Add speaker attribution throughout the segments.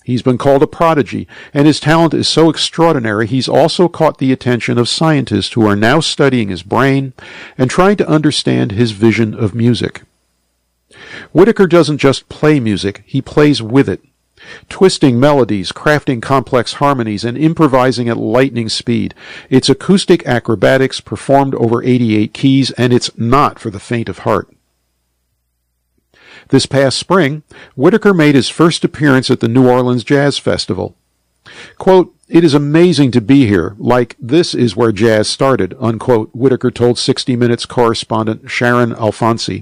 Speaker 1: He's been called a prodigy, and his talent is so extraordinary he's also caught the attention of scientists who are now studying his brain and trying to understand his vision of music. Whitaker doesn't just play music, he plays with it, twisting melodies, crafting complex harmonies, and improvising at lightning speed. It's acoustic acrobatics performed over 88 keys, and it's not for the faint of heart. This past spring, Whitaker made his first appearance at the New Orleans Jazz Festival. Quote, "It is amazing to be here, like this is where jazz started," unquote, Whitaker told 60 Minutes correspondent Sharon Alfonsi.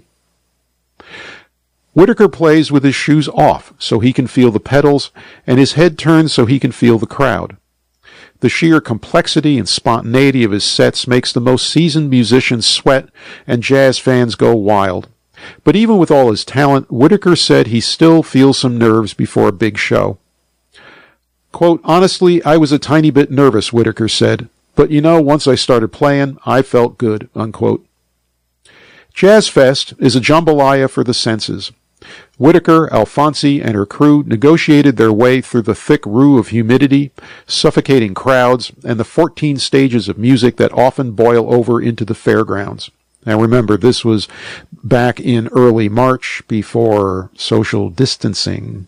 Speaker 1: Whitaker plays with his shoes off so he can feel the pedals, and his head turned so he can feel the crowd. The sheer complexity and spontaneity of his sets makes the most seasoned musicians sweat and jazz fans go wild. But even with all his talent, Whitaker said he still feels some nerves before a big show. Quote, "Honestly, I was a tiny bit nervous," Whitaker said. "But once I started playing, I felt good," unquote. Jazz Fest is a jambalaya for the senses. Whitaker, Alfonsi, and her crew negotiated their way through the thick roux of humidity, suffocating crowds, and the 14 stages of music that often boil over into the fairgrounds. Now remember, this was back in early March before social distancing.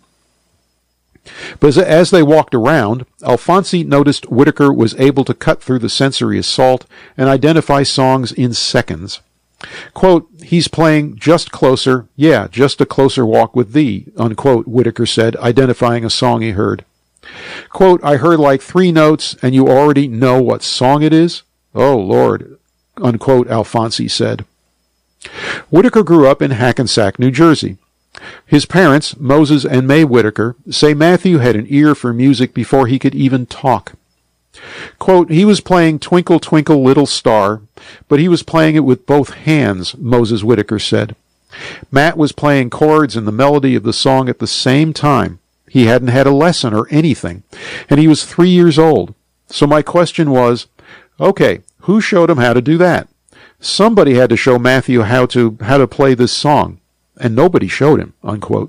Speaker 1: But as they walked around, Alfonsi noticed Whitaker was able to cut through the sensory assault and identify songs in seconds. Quote, "He's playing Just Closer, yeah, just a closer walk with thee," unquote, Whitaker said, identifying a song he heard. Quote, "I heard like 3 notes and you already know what song it is? Oh, Lord," unquote, Alfonsi said. Whitaker grew up in Hackensack, New Jersey. His parents, Moses and May Whitaker, say Matthew had an ear for music before he could even talk. Quote, "He was playing Twinkle, Twinkle, Little Star, but he was playing it with both hands," Moses Whitaker said. Matt was playing chords and the melody of the song at the same time. He hadn't had a lesson or anything, and he was 3 years old. So my question was, okay, who showed him how to do that? Somebody had to show Matthew how to play this song, and nobody showed him," unquote.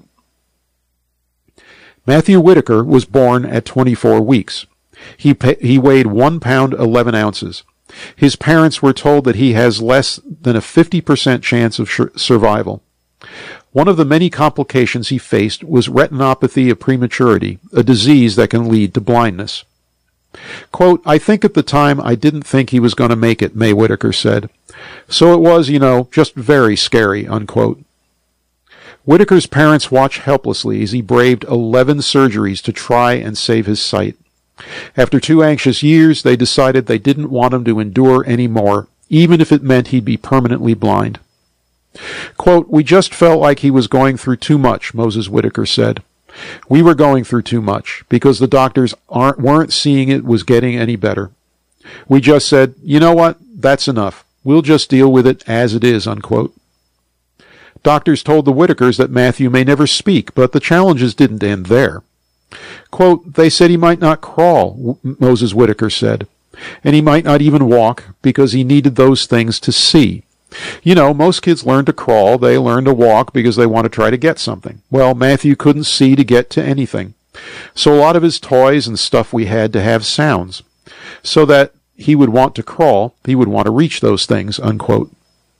Speaker 1: Matthew Whitaker was born at 24 weeks. He weighed 1 pound 11 ounces. His parents were told that he has less than a 50% chance of survival. One of the many complications he faced was retinopathy of prematurity, a disease that can lead to blindness. Quote, "I think at the time I didn't think he was going to make it," May Whitaker said. "So it was, just very scary," unquote. Whitaker's parents watched helplessly as he braved 11 surgeries to try and save his sight. After 2 anxious years, they decided they didn't want him to endure any more, even if it meant he'd be permanently blind. Quote, "We just felt like he was going through too much," Moses Whitaker said. "We were going through too much because the doctors weren't seeing it was getting any better. We just said, you know what, that's enough. We'll just deal with it as it is," unquote. Doctors told the Whitakers that Matthew may never speak, but the challenges didn't end there. Quote, "They said he might not crawl," Moses Whitaker said, "and he might not even walk because he needed those things to see. Most kids learn to crawl, they learn to walk because they want to try to get something. Well, Matthew couldn't see to get to anything. So a lot of his toys and stuff we had to have sounds, so that he would want to crawl, he would want to reach those things," unquote.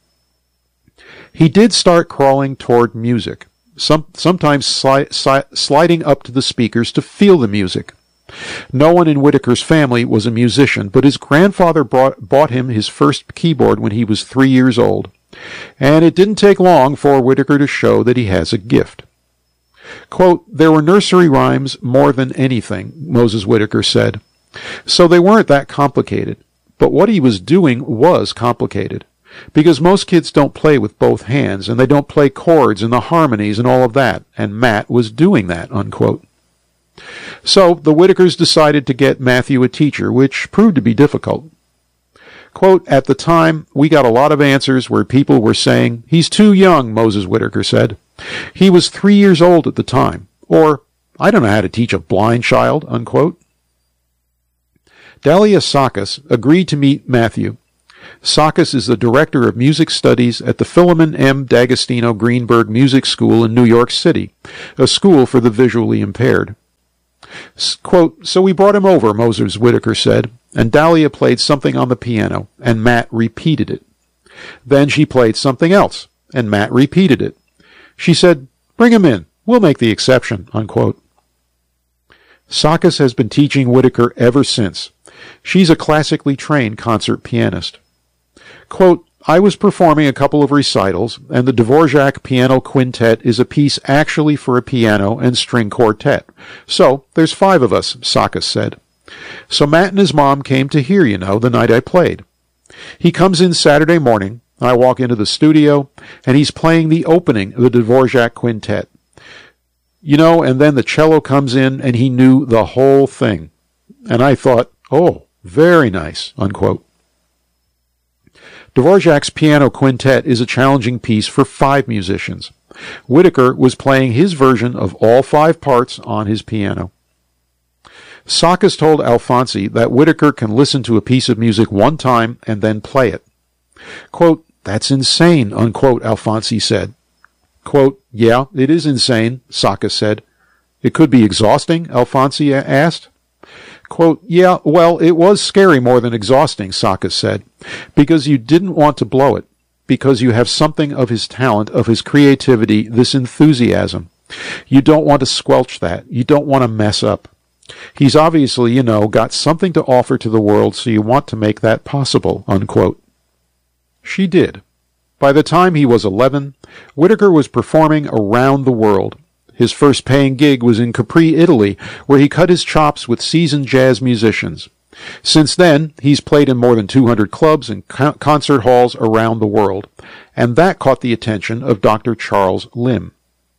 Speaker 1: He did start crawling toward music, sometimes sliding up to the speakers to feel the music. No one in Whitaker's family was a musician, but his grandfather bought him his first keyboard when he was 3 years old, and it didn't take long for Whitaker to show that he has a gift. Quote, "There were nursery rhymes more than anything," Moses Whitaker said, "so they weren't that complicated, but what he was doing was complicated. Because most kids don't play with both hands, and they don't play chords and the harmonies and all of that, and Matt was doing that," unquote. So the Whitakers decided to get Matthew a teacher, which proved to be difficult. Quote, "At the time, we got a lot of answers where people were saying, 'He's too young,' Moses Whitaker said. 'He was 3 years old at the time,' or 'I don't know how to teach a blind child,' unquote." Dalia Sakis agreed to meet Matthew. Sakis is the director of music studies at the Philemon M. D'Agostino Greenberg Music School in New York City, a school for the visually impaired. Quote, so we brought him over, Moses Whitaker said, and Dahlia played something on the piano, and Matt repeated it. Then she played something else, and Matt repeated it. She said, bring him in. We'll make the exception, unquote. Sakis has been teaching Whitaker ever since. She's a classically trained concert pianist. Quote, I was performing a couple of recitals, and the Dvorak Piano Quintet is a piece actually for a piano and string quartet. So, there's 5 of us, Sakis said. So Matt and his mom came to hear, the night I played. He comes in Saturday morning, I walk into the studio, and he's playing the opening of the Dvorak Quintet. And then the cello comes in, and he knew the whole thing. And I thought, oh, very nice, unquote. Dvorak's Piano Quintet is a challenging piece for 5 musicians. Whitaker was playing his version of all 5 parts on his piano. Sakis told Alfonsi that Whitaker can listen to a piece of music one time and then play it. Quote, that's insane, unquote, Alfonsi said. Quote, yeah, it is insane, Sakis said. It could be exhausting, Alfonsi asked. Quote, yeah, well, it was scary more than exhausting, Sakis said, because you didn't want to blow it, because you have something of his talent, of his creativity, this enthusiasm. You don't want to squelch that. You don't want to mess up. He's obviously, got something to offer to the world, so you want to make that possible, unquote. She did. By the time he was 11, Whitaker was performing around the world. His first paying gig was in Capri, Italy, where he cut his chops with seasoned jazz musicians. Since then, he's played in more than 200 clubs and concert halls around the world, and that caught the attention of Dr. Charles Lim.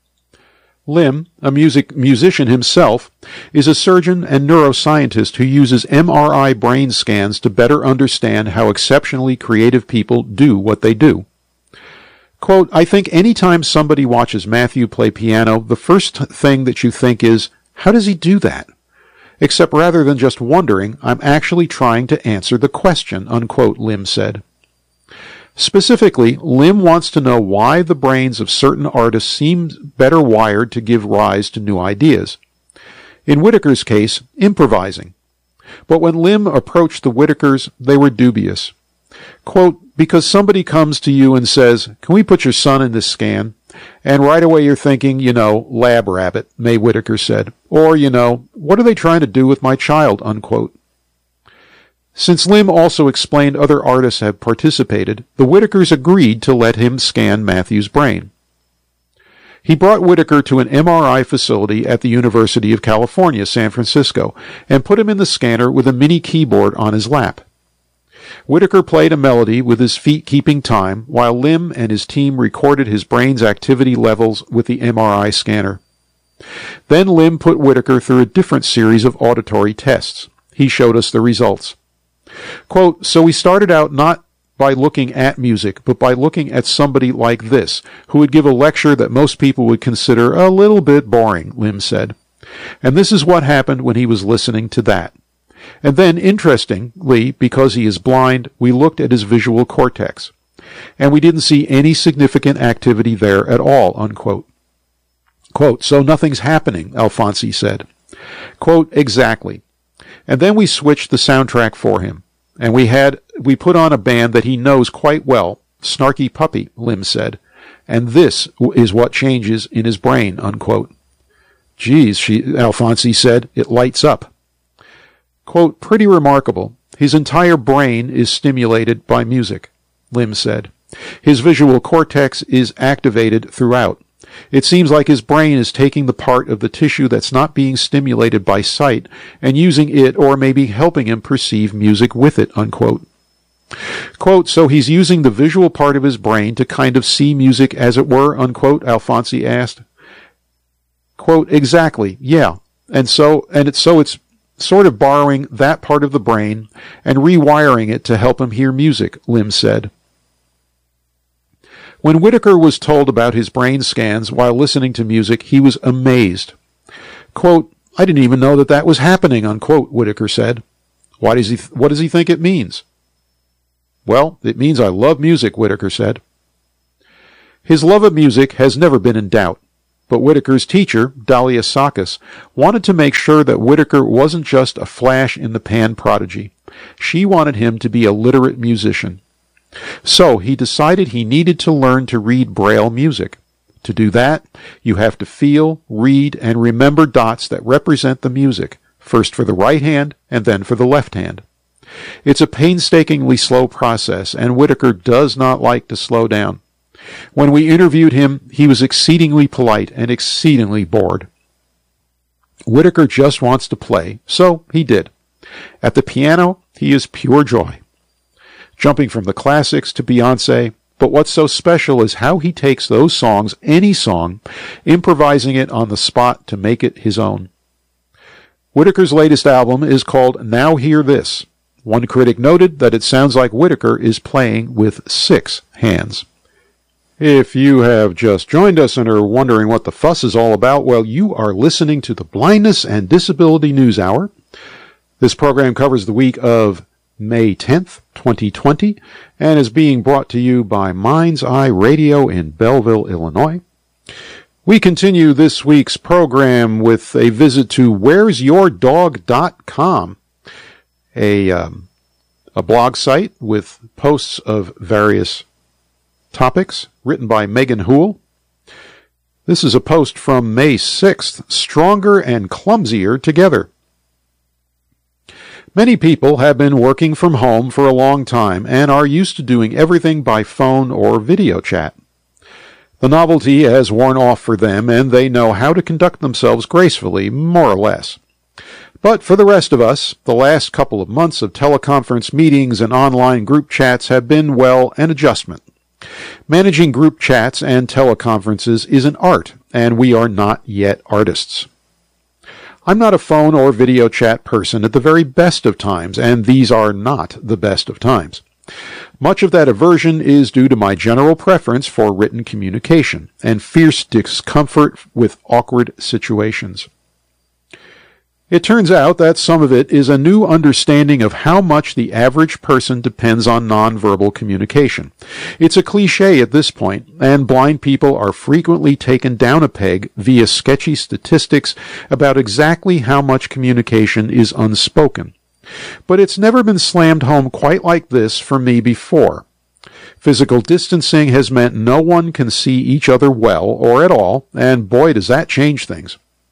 Speaker 1: Lim, a musician himself, is a surgeon and neuroscientist who uses MRI brain scans to better understand how exceptionally creative people do what they do. Quote, I think any time somebody watches Matthew play piano, the first thing that you think is, how does he do that? Except rather than just wondering, I'm actually trying to answer the question, unquote, Lim said. Specifically, Lim wants to know why the brains of certain artists seem better wired to give rise to new ideas. In Whitaker's case, improvising. But when Lim approached the Whitakers, they were dubious. Quote, because somebody comes to you and says, can we put your son in this scan? And right away you're thinking, lab rabbit, May Whitaker said. Or, what are they trying to do with my child, unquote. Since Lim also explained other artists had participated, the Whitakers agreed to let him scan Matthew's brain. He brought Whitaker to an MRI facility at the University of California, San Francisco, and put him in the scanner with a mini keyboard on his lap. Whitaker played a melody with his feet keeping time, while Lim and his team recorded his brain's activity levels with the MRI scanner. Then Lim put Whitaker through a different series of auditory tests. He showed us the results. Quote, so we started out not by looking at music, but by looking at somebody like this, who would give a lecture that most people would consider a little bit boring, Lim said. And this is what happened when he was listening to that. And then, interestingly, because he is blind, we looked at his visual cortex. And we didn't see any significant activity there at all, unquote. Quote, so nothing's happening, Alfonsi said. Quote, exactly. And then we switched the soundtrack for him. And we put on a band that he knows quite well, Snarky Puppy, Lim said. And this is what changes in his brain, unquote. Geez, Alfonsi said, it lights up. Quote, pretty remarkable. His entire brain is stimulated by music, Lim said. His visual cortex is activated throughout. It seems like his brain is taking the part of the tissue that's not being stimulated by sight and using it or maybe helping him perceive music with it, unquote. Quote, so he's using the visual part of his brain to kind of see music as it were, unquote, Alfonsi asked. Quote, exactly, yeah. And it's sort of borrowing that part of the brain and rewiring it to help him hear music, Lim said. When Whitaker was told about his brain scans while listening to music, he was amazed. Quote, I didn't even know that was happening, unquote, Whitaker said. What does he think it means? Well, it means I love music, Whitaker said. His love of music has never been in doubt. But Whitaker's teacher, Dahlia Sakis, wanted to make sure that Whitaker wasn't just a flash-in-the-pan prodigy. She wanted him to be a literate musician. So he decided he needed to learn to read Braille music. To do that, you have to feel, read, and remember dots that represent the music, first for the right hand and then for the left hand. It's a painstakingly slow process, and Whitaker does not like to slow down. When we interviewed him, he was exceedingly polite and exceedingly bored. Whitaker just wants to play, so he did. At the piano, he is pure joy. Jumping from the classics to Beyoncé, but what's so special is how he takes those songs, any song, improvising it on the spot to make it his own. Whitaker's latest album is called Now Hear This. One critic noted that it sounds like Whitaker is playing with 6 hands. If you have just joined us and are wondering what the fuss is all about, well, you are listening to the Blindness and Disability News Hour. This program covers the week of May 10th, 2020, and is being brought to you by Mind's Eye Radio in Belleville, Illinois. We continue this week's program with a visit to where'syourdog.com, a blog site with posts of various topics written by Megan Houle. This is a post from May 6th, Stronger and Clumsier Together. Many people have been working from home for a long time and are used to doing everything by phone or video chat. The novelty has worn off for them, and they know how to conduct themselves gracefully, more or less. But for the rest of us, the last couple of months of teleconference meetings and online group chats have been, well, an adjustment. Managing group chats and teleconferences is an art, and we are not yet artists. I'm not a phone or video chat person at the very best of times, and these are not the best of times. Much of that aversion is due to my general preference for written communication and fierce discomfort with awkward situations. It turns out that some of it is a new understanding of how much the average person depends on nonverbal communication. It's a cliché at this point, and blind people are frequently taken down a peg via sketchy statistics about exactly how much communication is unspoken. But it's never been slammed home quite like this for me before. Physical distancing has meant no one can see each other well or at all, and boy does that change things.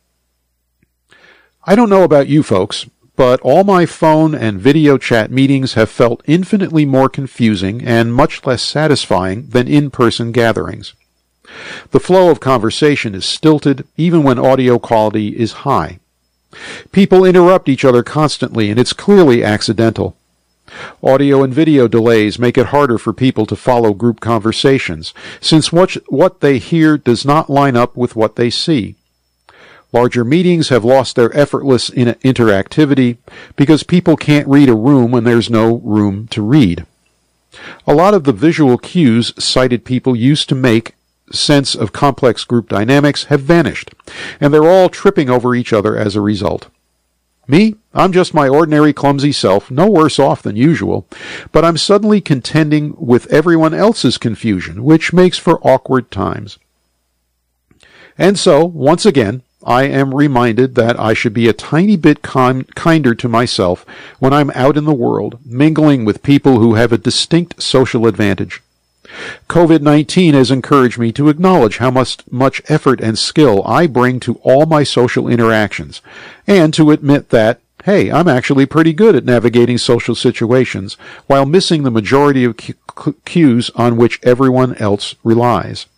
Speaker 1: I don't know about you folks, but all my phone and video chat meetings have felt infinitely more confusing and much less satisfying than in-person gatherings. The flow of conversation is stilted, even when audio quality is high. People interrupt each other constantly, and it's clearly accidental. Audio and video delays make it harder for people to follow group conversations, since what they hear does not line up with what they see. Larger meetings have lost their effortless interactivity because people can't read a room when there's no room to read. A lot of the visual cues sighted people used to make sense of complex group dynamics have vanished, and they're all tripping over each other as a result. Me, I'm just my ordinary clumsy self, no worse off than usual, but I'm suddenly contending with everyone else's confusion, which makes for awkward times. And so, once again, I am reminded that I should be a tiny bit kinder to myself when I'm out in the world, mingling with people who have a distinct social advantage. COVID-19 has encouraged me to acknowledge how much effort and skill I bring to all my social interactions, and to admit that, hey, I'm actually pretty good at navigating social situations while missing the majority of cues on which everyone else relies.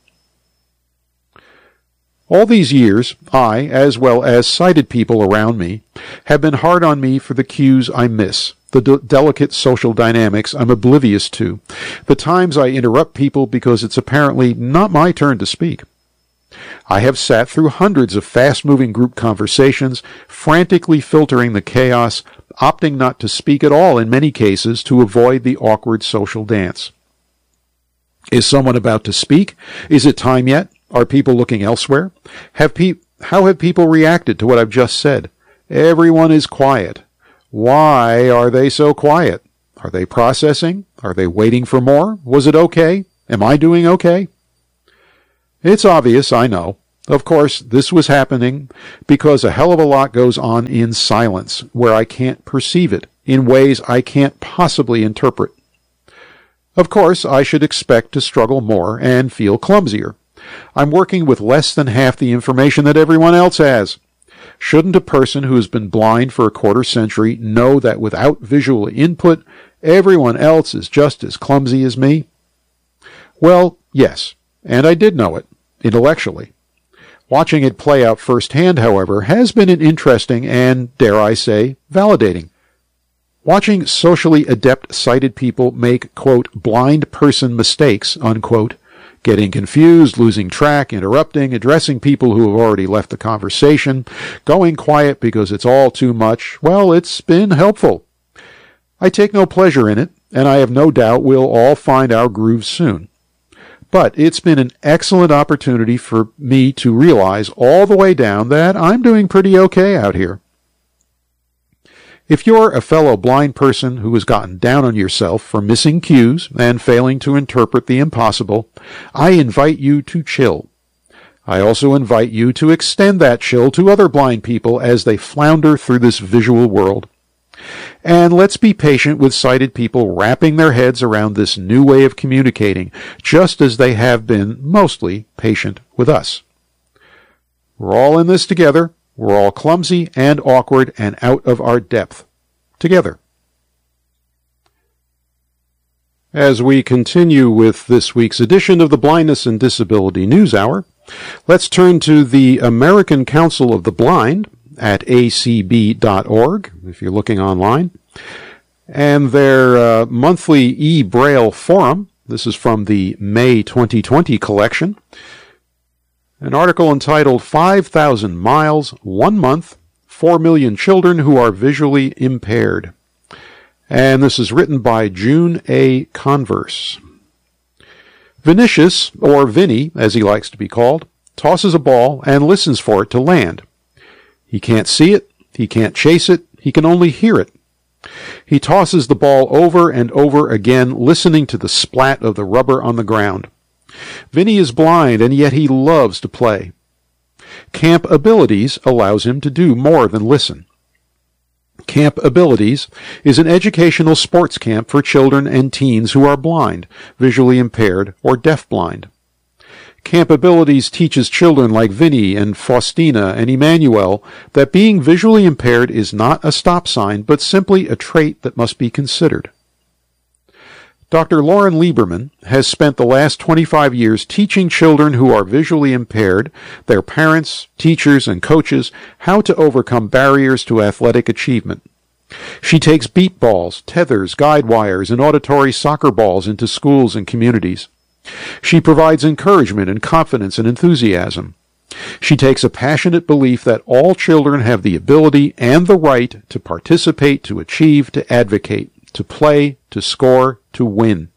Speaker 1: All these years, I, as well as sighted people around me, have been hard on me for the cues I miss, the delicate social dynamics I'm oblivious to, the times I interrupt people because it's apparently not my turn to speak. I have sat through hundreds of fast-moving group conversations, frantically filtering the chaos, opting not to speak at all in many cases to avoid the awkward social dance. Is someone about to speak? Is it time yet? Are people looking elsewhere? How have people reacted to what I've just said? Everyone is quiet. Why are they so quiet? Are they processing? Are they waiting for more? Was it okay? Am I doing okay? It's obvious, I know. Of course, this was happening because a hell of a lot goes on in silence, where I can't perceive it, in ways I can't possibly interpret. Of course, I should expect to struggle more and feel clumsier. I'm working with less than half the information that everyone else has. Shouldn't a person who has been blind for a quarter century know that without visual input, everyone else is just as clumsy as me? Well, yes, and I did know it, intellectually. Watching it play out firsthand, however, has been an interesting and, dare I say, validating. Watching socially adept sighted people make, quote, blind person mistakes, unquote, getting confused, losing track, interrupting, addressing people who have already left the conversation, going quiet because it's all too much, well, it's been helpful. I take no pleasure in it, and I have no doubt we'll all find our groove soon. But it's been an excellent opportunity for me to realize all the way down that I'm doing pretty okay out here. If you're a fellow blind person who has gotten down on yourself for missing cues and failing to interpret the impossible, I invite you to chill. I also invite you to extend that chill to other blind people as they flounder through this visual world. And let's be patient with sighted people wrapping their heads around this new way of communicating, just as they have been mostly patient with us. We're all in this together. We're all clumsy and awkward and out of our depth. Together. As we continue with this week's edition of the Blindness and Disability News Hour, let's turn to the American Council of the Blind at acb.org, if you're looking online, and their monthly e-Braille forum. This is from the May 2020 collection. An article entitled 5,000 Miles, 1 Month, 4 Million Children Who Are Visually Impaired. And this is written by June A. Converse. Vinicius, or Vinny, as he likes to be called, tosses a ball and listens for it to land. He can't see it, he can't chase it, he can only hear it. He tosses the ball over and over again, listening to the splat of the rubber on the ground. Vinny is blind, and yet he loves to play. Camp Abilities allows him to do more than listen. Camp Abilities is an educational sports camp for children and teens who are blind, visually impaired, or deafblind. Camp Abilities teaches children like Vinny and Faustina and Emmanuel that being visually impaired is not a stop sign, but simply a trait that must be considered. Dr. Lauren Lieberman has spent the last 25 years teaching children who are visually impaired, their parents, teachers, and coaches how to overcome barriers to athletic achievement. She takes beep balls, tethers, guide wires, and auditory soccer balls into schools and communities. She provides encouragement and confidence and enthusiasm. She takes a passionate belief that all children have the ability and the right to participate, to achieve, to advocate, to play, to score, to win.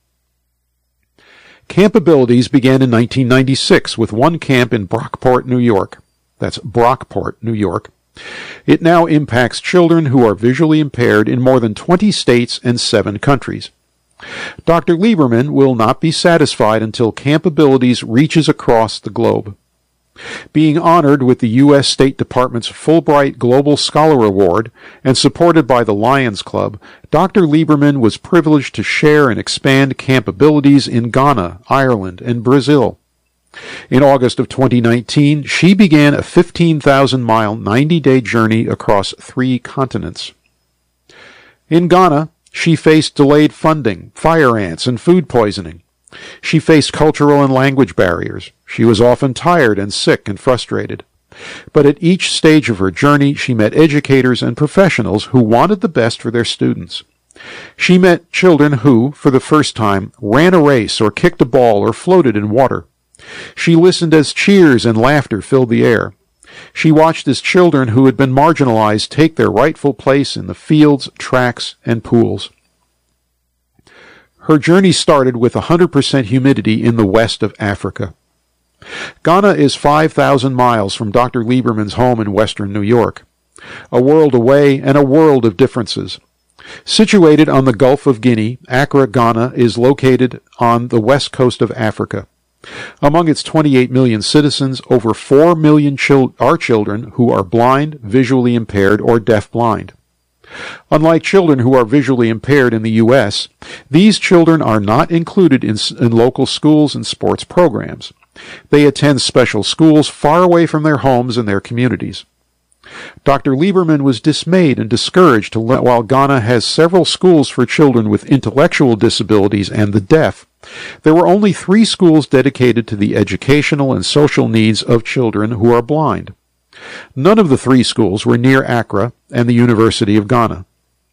Speaker 1: Camp Abilities began in 1996 with one camp in Brockport, New York. That's Brockport, New York. It now impacts children who are visually impaired in more than 20 states and 7 countries. Dr. Lieberman will not be satisfied until Camp Abilities reaches across the globe. Being honored with the U.S. State Department's Fulbright Global Scholar Award and supported by the Lions Club, Dr. Lieberman was privileged to share and expand Camp Abilities in Ghana, Ireland, and Brazil. In August of 2019, she began a 15,000-mile, 90-day journey across 3 continents. In Ghana, she faced delayed funding, fire ants, and food poisoning. She faced cultural and language barriers. She was often tired and sick and frustrated. But at each stage of her journey, she met educators and professionals who wanted the best for their students. She met children who, for the first time, ran a race or kicked a ball or floated in water. She listened as cheers and laughter filled the air. She watched as children who had been marginalized take their rightful place in the fields, tracks, and pools. Her journey started with 100% humidity in the west of Africa. Ghana is 5,000 miles from Dr. Lieberman's home in western New York. A world away and a world of differences. Situated on the Gulf of Guinea, Accra, Ghana is located on the west coast of Africa. Among its 28 million citizens, over 4 million are children who are blind, visually impaired, or deaf-blind. Unlike children who are visually impaired in the U.S., these children are not included in local schools and sports programs. They attend special schools far away from their homes and their communities. Dr. Lieberman was dismayed and discouraged while Ghana has several schools for children with intellectual disabilities and the deaf. There were only 3 schools dedicated to the educational and social needs of children who are blind. None of the 3 schools were near Accra and the University of Ghana.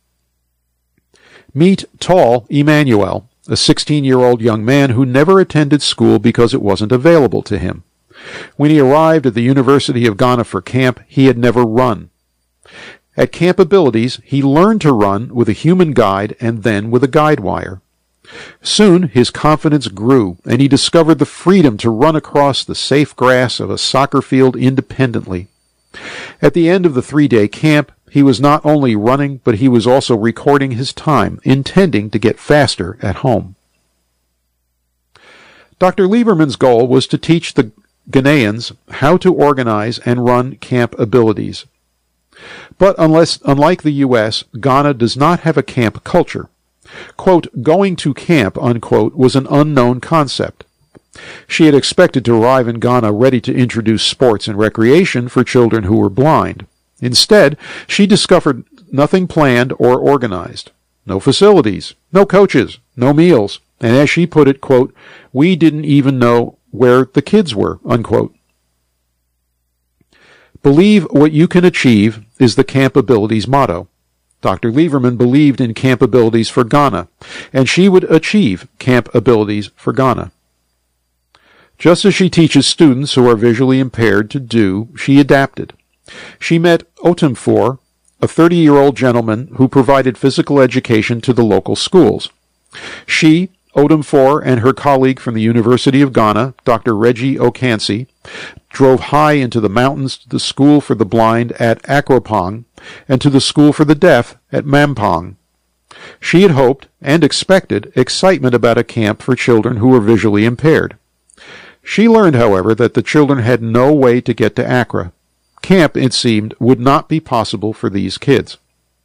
Speaker 1: Meet Tall Emmanuel, a 16-year-old young man who never attended school because it wasn't available to him. When he arrived at the University of Ghana for camp, he had never run. At Camp Abilities, he learned to run with a human guide and then with a guide wire. Soon his confidence grew, and he discovered the freedom to run across the safe grass of a soccer field independently. At the end of the 3-day camp, he was not only running, but he was also recording his time, intending to get faster at home. Dr. Lieberman's goal was to teach the Ghanaians how to organize and run Camp Abilities. But unlike the U.S., Ghana does not have a camp culture. Quote, going to camp, unquote, was an unknown concept. She had expected to arrive in Ghana ready to introduce sports and recreation for children who were blind. Instead, she discovered nothing planned or organized. No facilities, no coaches, no meals, and as she put it, quote, we didn't even know where the kids were, unquote. Believe what you can achieve is the Camp Abilities motto. Dr. Lieberman believed in Camp Abilities for Ghana, and she would achieve Camp Abilities for Ghana. Just as she teaches students who are visually impaired to do, she adapted. She met Otumfor, a 30-year-old gentleman who provided physical education to the local schools. She, Otumfor, and her colleague from the University of Ghana, Dr. Reggie Okansi, drove high into the mountains to the School for the Blind at Akropong and to the School for the Deaf at Mampong. She had hoped and expected excitement about a camp for children who were visually impaired. She learned, however, that the children had no way to get to Accra. Camp, it seemed, would not be possible for these kids.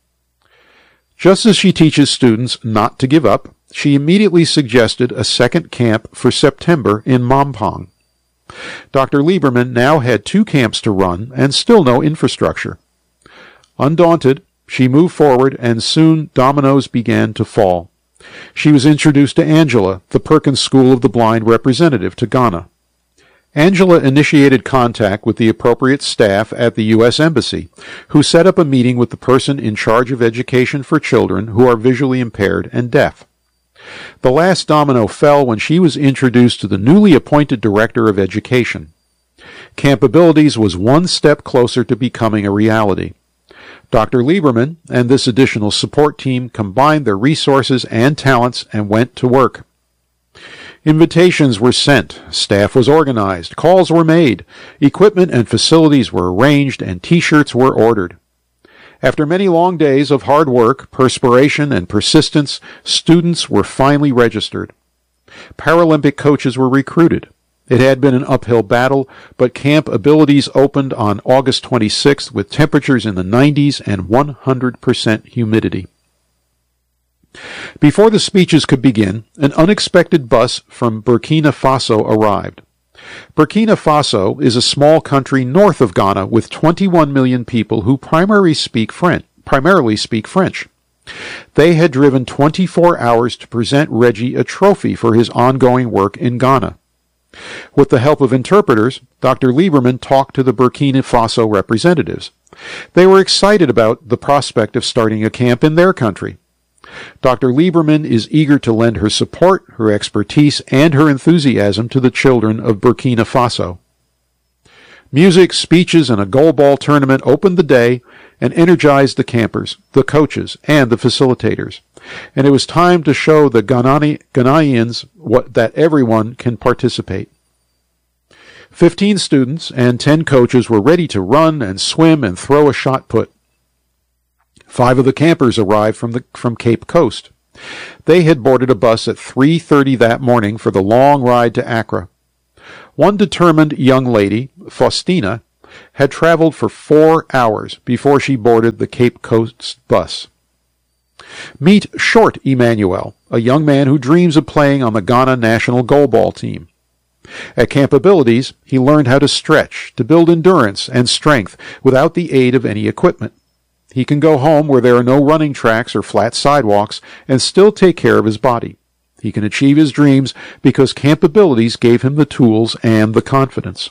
Speaker 1: Just as she teaches students not to give up, she immediately suggested a second camp for September in Mampong. Dr. Lieberman now had 2 camps to run and still no infrastructure. Undaunted, she moved forward, and soon dominoes began to fall. She was introduced to Angela, the Perkins School of the Blind representative to Ghana. Angela initiated contact with the appropriate staff at the U.S. Embassy, who set up a meeting with the person in charge of education for children who are visually impaired and deaf. The last domino fell when she was introduced to the newly appointed Director of Education. Camp Abilities was one step closer to becoming a reality. Dr. Lieberman and this additional support team combined their resources and talents and went to work. Invitations were sent, staff was organized, calls were made, equipment and facilities were arranged, and T-shirts were ordered. After many long days of hard work, perspiration, and persistence, students were finally registered. Paralympic coaches were recruited. It had been an uphill battle, but Camp Abilities opened on August 26th with temperatures in the 90s and 100% humidity. Before the speeches could begin, an unexpected bus from Burkina Faso arrived. Burkina Faso is a small country north of Ghana with 21 million people who primarily speak French. They had driven 24 hours to present Reggie a trophy for his ongoing work in Ghana. With the help of interpreters, Dr. Lieberman talked to the Burkina Faso representatives. They were excited about the prospect of starting a camp in their country. Dr. Lieberman is eager to lend her support, her expertise, and her enthusiasm to the children of Burkina Faso. Music, speeches, and a goalball tournament opened the day and energized the campers, the coaches, and the facilitators. And it was time to show the Ghanaians that everyone can participate. 15 students and 10 coaches were ready to run and swim and throw a shot put. 5 of the campers arrived from Cape Coast. They had boarded a bus at 3:30 that morning for the long ride to Accra. One determined young lady, Faustina, had traveled for 4 hours before she boarded the Cape Coast bus. Meet Short Emmanuel, a young man who dreams of playing on the Ghana national goalball team. At Camp Abilities, he learned how to stretch, to build endurance and strength without the aid of any equipment. He can go home where there are no running tracks or flat sidewalks and still take care of his body. He can achieve his dreams because Camp Abilities gave him the tools and the confidence.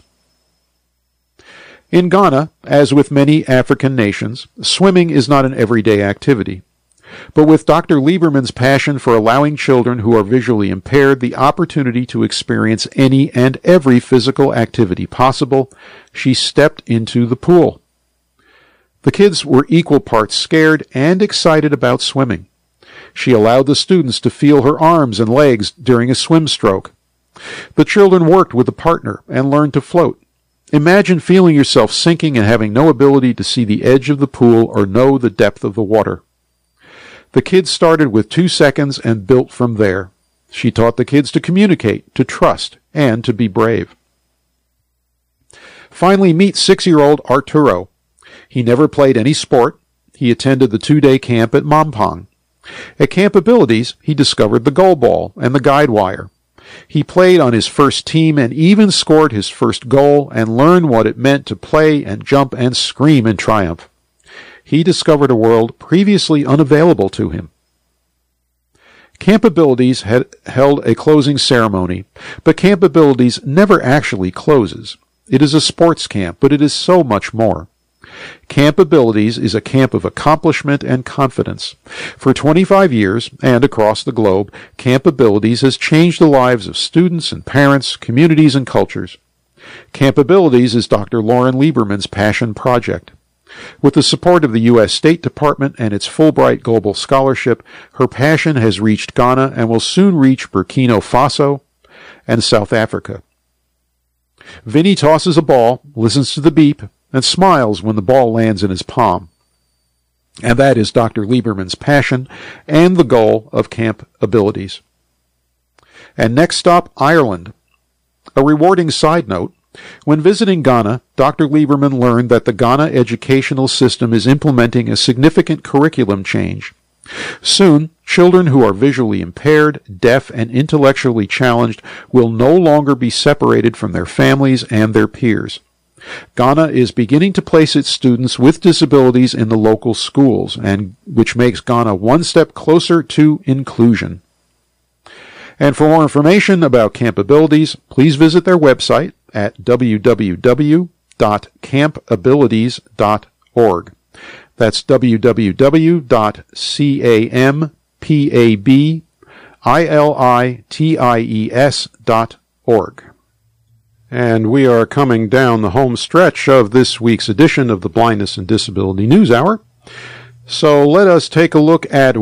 Speaker 1: In Ghana, as with many African nations, swimming is not an everyday activity. But with Dr. Lieberman's passion for allowing children who are visually impaired the opportunity to experience any and every physical activity possible, she stepped into the pool. The kids were equal parts scared and excited about swimming. She allowed the students to feel her arms and legs during a swim stroke. The children worked with a partner and learned to float. Imagine feeling yourself sinking and having no ability to see the edge of the pool or know the depth of the water. The kids started with 2 seconds and built from there. She taught the kids to communicate, to trust, and to be brave. Finally, meet 6-year-old Arturo. He never played any sport. He attended the 2-day camp at Mampong. At Camp Abilities, he discovered the goal ball and the guide wire. He played on his first team and even scored his first goal and learned what it meant to play and jump and scream in triumph. He discovered a world previously unavailable to him. Camp Abilities had held a closing ceremony, but Camp Abilities never actually closes. It is a sports camp, but it is so much more. Camp Abilities is a camp of accomplishment and confidence. For 25 years, and across the globe, Camp Abilities has changed the lives of students and parents, communities and cultures. Camp Abilities is Dr. Lauren Lieberman's passion project. With the support of the U.S. State Department and its Fulbright Global Scholarship, her passion has reached Ghana and will soon reach Burkina Faso and South Africa. Vinny tosses a ball, listens to the beep, and smiles when the ball lands in his palm. And that is Dr. Lieberman's passion and the goal of Camp Abilities. And next stop, Ireland. A rewarding side note, when visiting Ghana, Dr. Lieberman learned that the Ghana educational system is implementing a significant curriculum change. Soon, children who are visually impaired, deaf, and intellectually challenged will no longer be separated from their families and their peers. Ghana is beginning to place its students with disabilities in the local schools, and which makes Ghana one step closer to inclusion. And for more information about Camp Abilities, please visit their website at www.campabilities.org. That's www.campabilities.org. And we are coming down the home stretch of this week's edition of the Blindness and Disability News Hour. So let us take a look at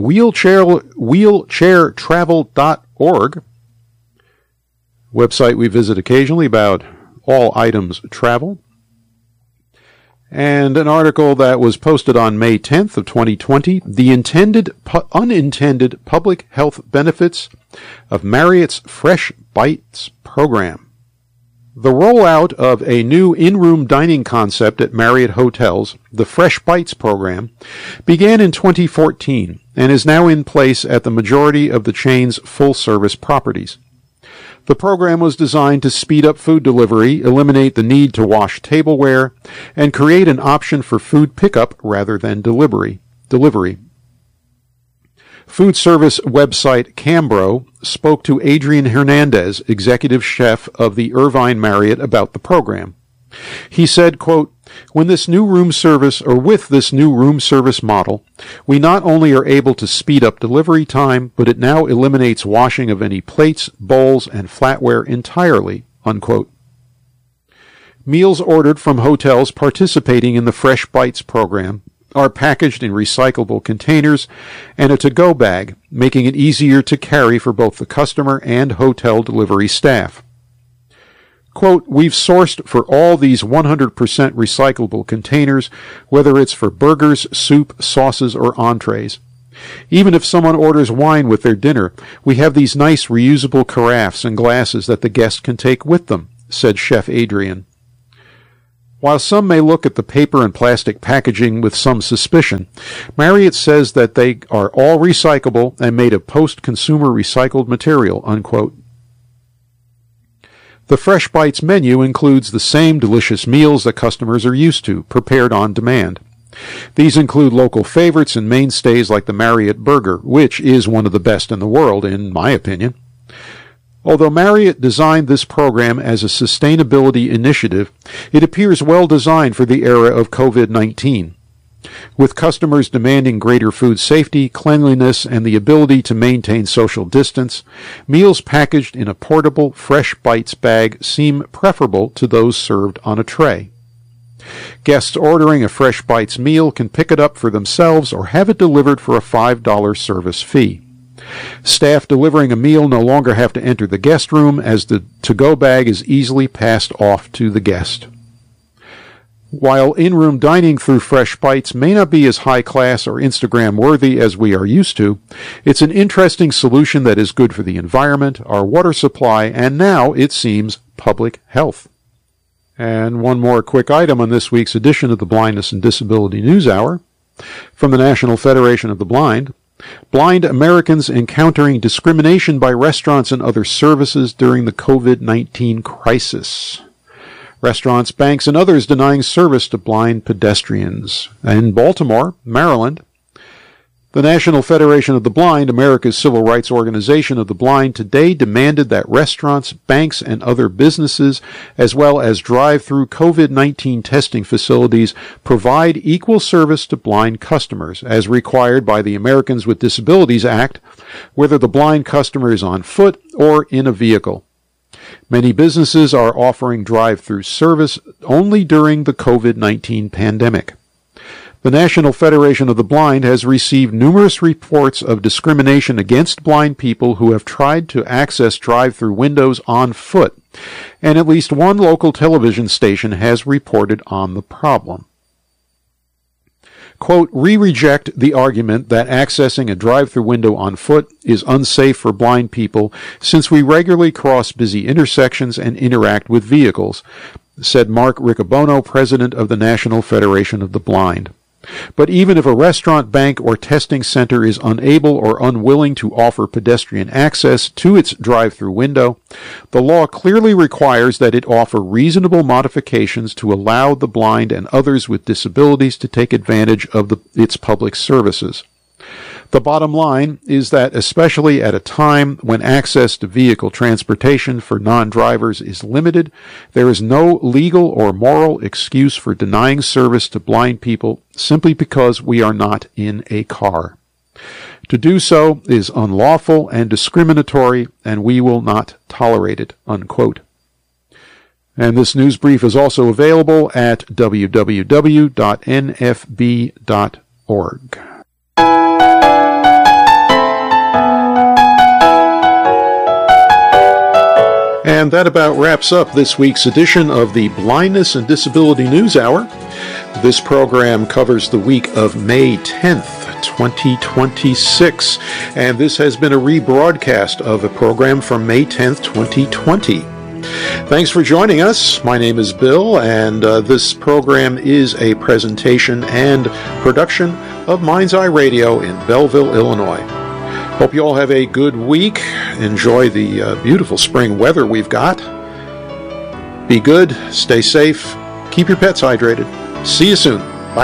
Speaker 1: wheelchairtravel.org, website we visit occasionally about all items travel. And an article that was posted on May 10th of 2020, the unintended public health benefits of Marriott's Fresh Bites program. The rollout of a new in-room dining concept at Marriott hotels, the Fresh Bites program, began in 2014 and is now in place at the majority of the chain's full-service properties. The program was designed to speed up food delivery, eliminate the need to wash tableware, and create an option for food pickup rather than delivery. Food service website Cambro spoke to Adrian Hernandez, executive chef of the Irvine Marriott, about the program. He said, quote, with this new room service model, we not only are able to speed up delivery time, but it now eliminates washing of any plates, bowls, and flatware entirely, unquote. Meals ordered from hotels participating in the Fresh Bites program are packaged in recyclable containers and a to-go bag, making it easier to carry for both the customer and hotel delivery staff. Quote, we've sourced for all these 100% recyclable containers, whether it's for burgers, soup, sauces, or entrees. Even if someone orders wine with their dinner, we have these nice reusable carafes and glasses that the guest can take with them, said Chef Adrian. While some may look at the paper and plastic packaging with some suspicion, Marriott says that they are all recyclable and made of post-consumer recycled material, unquote. The Fresh Bites menu includes the same delicious meals that customers are used to, prepared on demand. These include local favorites and mainstays like the Marriott Burger, which is one of the best in the world, in my opinion. Although Marriott designed this program as a sustainability initiative, it appears well designed for the era of COVID-19. With customers demanding greater food safety, cleanliness, and the ability to maintain social distance, meals packaged in a portable Fresh Bites bag seem preferable to those served on a tray. Guests ordering a Fresh Bites meal can pick it up for themselves or have it delivered for a $5 service fee. Staff delivering a meal no longer have to enter the guest room, as the to-go bag is easily passed off to the guest. While in-room dining through Fresh Bites may not be as high-class or Instagram-worthy as we are used to, it's an interesting solution that is good for the environment, our water supply, and now, it seems, public health. And one more quick item on this week's edition of the Blindness and Disability News Hour. From the National Federation of the Blind, blind Americans encountering discrimination by restaurants and other services during the COVID-19 crisis. Restaurants, banks, and others denying service to blind pedestrians. In Baltimore, Maryland, the National Federation of the Blind, America's civil rights organization of the blind, today demanded that restaurants, banks, and other businesses, as well as drive-through COVID-19 testing facilities, provide equal service to blind customers, as required by the Americans with Disabilities Act, whether the blind customer is on foot or in a vehicle. Many businesses are offering drive-through service only during the COVID-19 pandemic. The National Federation of the Blind has received numerous reports of discrimination against blind people who have tried to access drive-through windows on foot, and at least one local television station has reported on the problem. Quote, "We reject the argument that accessing a drive-through window on foot is unsafe for blind people since we regularly cross busy intersections and interact with vehicles," said Mark Riccobono, president of the National Federation of the Blind. But even if a restaurant, bank, or testing center is unable or unwilling to offer pedestrian access to its drive-through window, the law clearly requires that it offer reasonable modifications to allow the blind and others with disabilities to take advantage of its public services. The bottom line is that, especially at a time when access to vehicle transportation for non-drivers is limited, there is no legal or moral excuse for denying service to blind people simply because we are not in a car. To do so is unlawful and discriminatory, and we will not tolerate it, unquote. And this news brief is also available at www.nfb.org. And that about wraps up this week's edition of the Blindness and Disability News Hour. This program covers the week of May 10th, 2026, and this has been a rebroadcast of a program from May 10th, 2020. Thanks for joining us. My name is Bill, and this program is a presentation and production of Mind's Eye Radio in Belleville, Illinois. Hope you all have a good week. Enjoy the beautiful spring weather we've got. Be good, stay safe, keep your pets hydrated. See you soon. Bye.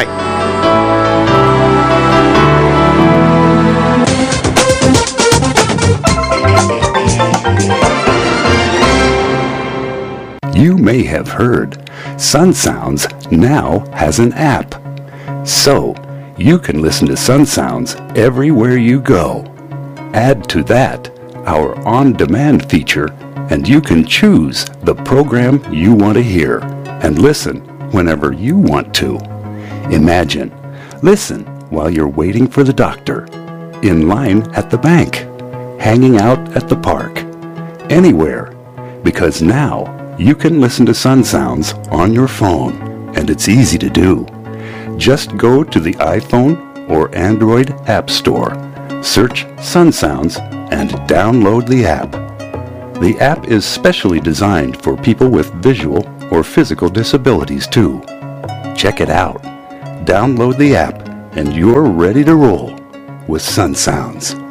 Speaker 2: You may have heard Sun Sounds now has an app. So you can listen to Sun Sounds everywhere you go. Add to that our on-demand feature, and you can choose the program you want to hear and listen whenever you want to. Imagine, listen while you're waiting for the doctor, in line at the bank, hanging out at the park, anywhere, because now you can listen to Sun Sounds on your phone, and it's easy to do. Just go to the iPhone or Android App Store, search Sun Sounds, and download the app. The app is specially designed for people with visual or physical disabilities too. Check it out. Download the app and you're ready to roll with Sun Sounds.